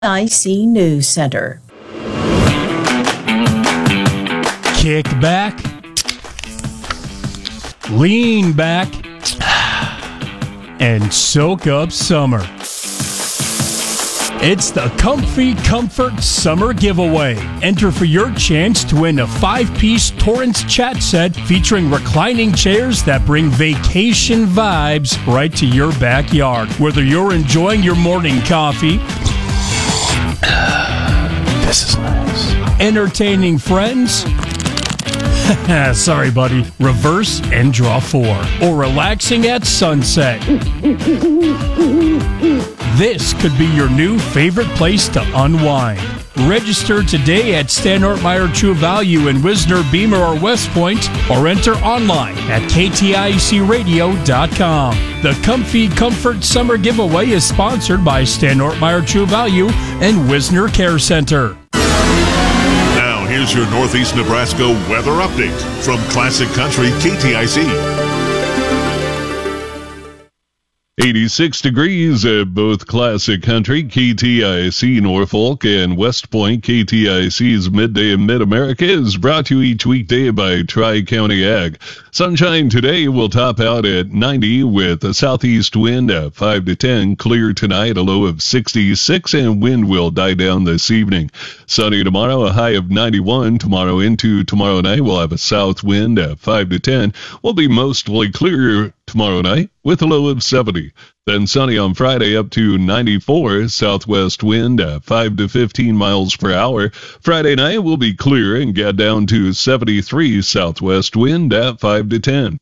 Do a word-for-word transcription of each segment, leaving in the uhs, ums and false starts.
I C News Center. Kick back, lean back, and soak up summer. It's the Comfy Comfort Summer Giveaway. Enter for your chance to win a five-piece Torrance chat set featuring reclining chairs that bring vacation vibes right to your backyard. Whether you're enjoying your morning coffee, this is nice, entertaining friends, sorry, buddy. Reverse and draw four. Or relaxing at sunset. This could be your new favorite place to unwind. Register today at Stan Ortmeyer True Value in Wisner, Beamer, or West Point, or enter online at K T I C radio dot com. The Comfy Comfort Summer Giveaway is sponsored by Stan Ortmeyer True Value and Wisner Care Center. Now, here's your Northeast Nebraska weather update from Classic Country K T I C. eighty-six degrees at both Classic Country, K T I C Norfolk, and West Point. K T I C's Midday in Mid-America is brought to you each weekday by Tri-County Ag. Sunshine today will top out at ninety with a southeast wind at five to ten. Clear tonight, a low of sixty-six, and wind will die down this evening. Sunny tomorrow, a high of ninety-one. Tomorrow into tomorrow night, we'll have a south wind at five to ten. We'll be mostly clear tomorrow night with a low of seventy. Then sunny on Friday up to ninety-four, southwest wind at five to fifteen miles per hour. Friday night will be clear and get down to seventy-three, southwest wind at five to ten.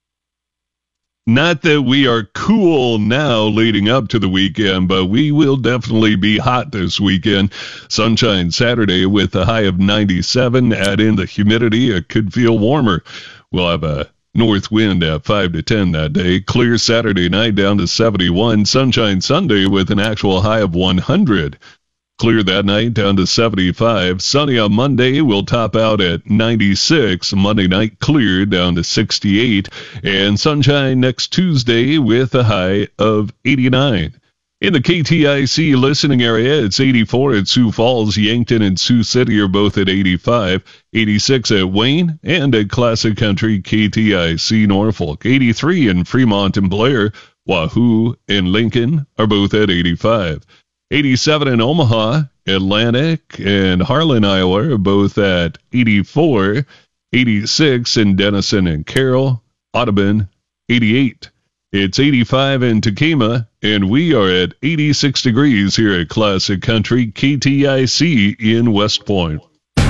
Not that we are cool now leading up to the weekend, but we will definitely be hot this weekend. Sunshine Saturday with a high of ninety-seven. Add in the humidity, it could feel warmer. We'll have a north wind at five to ten that day. Clear Saturday night down to seventy-one. Sunshine Sunday with an actual high of one hundred. Clear that night down to seventy-five. Sunny on Monday will top out at ninety-six. Monday night clear down to sixty-eight. And sunshine next Tuesday with a high of eighty-nine. In the K T I C listening area, it's eighty-four at Sioux Falls. Yankton and Sioux City are both at eighty-five. eighty-six at Wayne, and at Classic Country K T I C Norfolk. eighty-three in Fremont and Blair. Wahoo and Lincoln are both at eighty-five. eighty-seven in Omaha. Atlantic and Harlan, Iowa are both at eighty-four. eighty-six in Denison and Carroll. Audubon, eighty-eight. It's eighty-five in Tequima, and we are at eighty-six degrees here at Classic Country K T I C in West Point.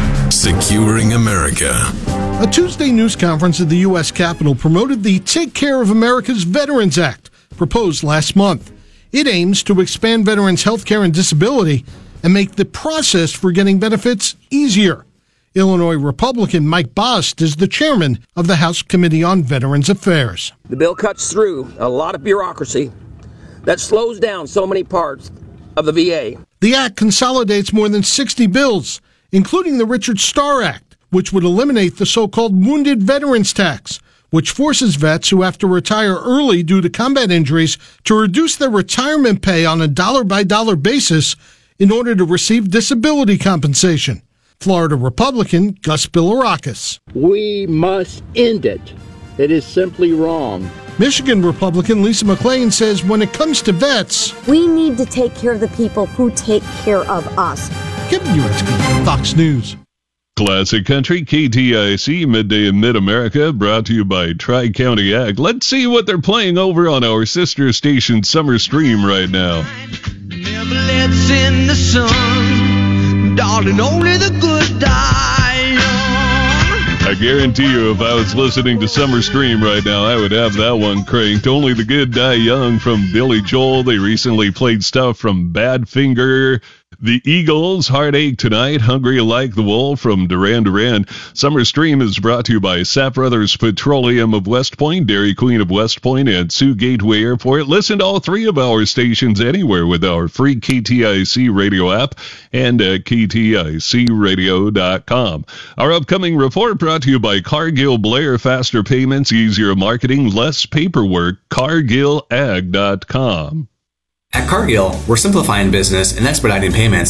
Securing America. A Tuesday news conference at the U S Capitol promoted the Take Care of America's Veterans Act, proposed last month. It aims to expand veterans' health care and disability and make the process for getting benefits easier. Illinois Republican Mike Bost is the chairman of the House Committee on Veterans Affairs. The bill cuts through a lot of bureaucracy that slows down so many parts of the V A. The act consolidates more than sixty bills, including the Richard Starr Act, which would eliminate the so-called wounded veterans tax, which forces vets who have to retire early due to combat injuries to reduce their retirement pay on a dollar-by-dollar basis in order to receive disability compensation. Florida Republican Gus Bilirakis. We must end it. It is simply wrong. Michigan Republican Lisa McClain says when it comes to vets, we need to take care of the people who take care of us. Kevin Uretsky, Fox News. Classic Country K T I C Midday in Mid-America, brought to you by Tri-County Ag. Let's see what they're playing over on our sister station Summer Stream right now. Never lets in the sun, darling, only the good die young. I guarantee you, if I was listening to Summer Stream right now, I would have that one cranked. Only the Good Die Young from Billy Joel. They recently played stuff from Badfinger, The Eagles, Heartache Tonight, Hungry Like the Wolf from Duran Duran. Summer Stream is brought to you by Sapp Brothers Petroleum of West Point, Dairy Queen of West Point, and Sioux Gateway Airport. Listen to all three of our stations anywhere with our free K T I C radio app and at K T I C radio dot com. Our upcoming report brought to you by Cargill Blair. Faster payments, easier marketing, less paperwork. Cargill Ag dot com. At Cargill, we're simplifying business and expediting payments